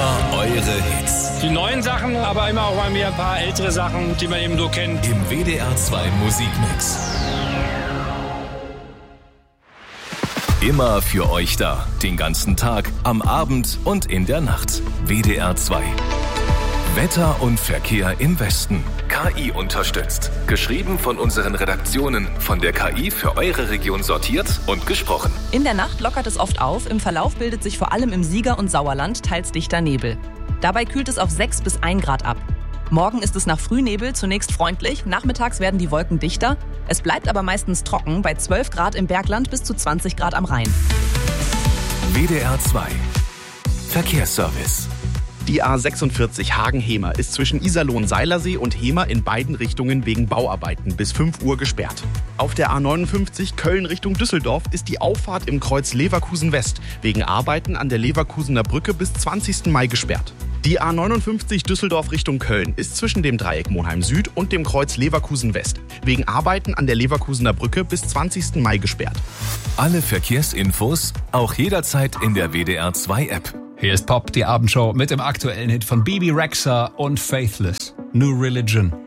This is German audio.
Immer eure Hits. Die neuen Sachen, aber immer auch mal wieder ein paar ältere Sachen, die man eben so kennt. Im WDR 2 Musikmix. Immer für euch da. Den ganzen Tag, am Abend und in der Nacht. WDR 2. Wetter und Verkehr im Westen. KI unterstützt. Geschrieben von unseren Redaktionen. Von der KI für eure Region sortiert und gesprochen. In der Nacht lockert es oft auf. Im Verlauf bildet sich vor allem im Sieger- und Sauerland teils dichter Nebel. Dabei kühlt es auf 6 bis 1 Grad ab. Morgen ist es nach Frühnebel zunächst freundlich. Nachmittags werden die Wolken dichter. Es bleibt aber meistens trocken. Bei 12 Grad im Bergland bis zu 20 Grad am Rhein. WDR 2. Verkehrsservice. Die A46 Hagen-Hemer ist zwischen Iserlohn-Seilersee und Hemer in beiden Richtungen wegen Bauarbeiten bis 5 Uhr gesperrt. Auf der A59 Köln Richtung Düsseldorf ist die Auffahrt im Kreuz Leverkusen West wegen Arbeiten an der Leverkusener Brücke bis 20. Mai gesperrt. Die A59 Düsseldorf Richtung Köln ist zwischen dem Dreieck Monheim Süd und dem Kreuz Leverkusen West wegen Arbeiten an der Leverkusener Brücke bis 20. Mai gesperrt. Alle Verkehrsinfos auch jederzeit in der WDR 2 App. Hier ist Pop, die Abendshow mit dem aktuellen Hit von Bebe Rexha und Faithless, New Religion.